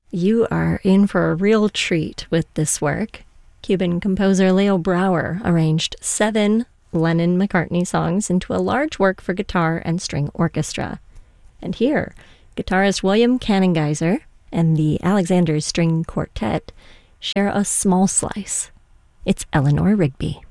You are in for a real treat with this work. Cuban composer Leo Brouwer arranged 7 Lennon-McCartney songs into a large work for guitar and string orchestra. And here, guitarist William Cannengeiser and the Alexander String Quartet share a small slice. It's Eleanor Rigby.